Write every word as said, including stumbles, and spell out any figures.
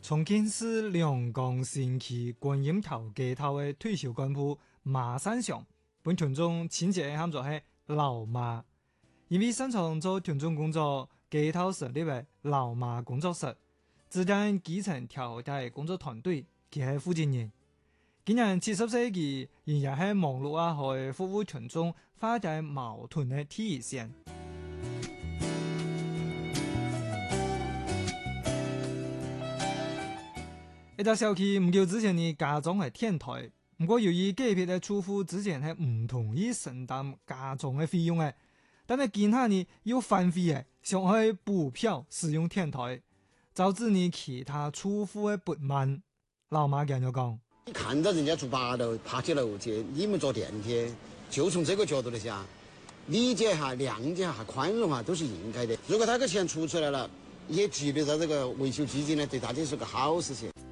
重慶市兩江新區觀音頭街頭嘅退休幹部馬山祥，本群眾親切喊做係老馬，因為擅長做群眾工作，街頭設立為老馬工作室，指定基層調解工作團隊，佢係負責人。今年七十歲嘅仍然係忙碌啊，去服務群眾化解矛盾嘅第一線。一隻小區唔久之前嘅家長係天台，不過由於該片嘅住戶之前係唔同意承擔家長嘅費用嘅，但係見下呢要反悔嘅，想去補票使用天台，導致呢其他住戶嘅不滿。老馬咁樣講： 你看到人家住八樓爬起樓去，你們坐電梯，就從這個角度嚟講，理解下、諒解下、寬容下都是應該的。如果他個錢出出來了，也積累到這個維修基金呢，對大家是個好事情。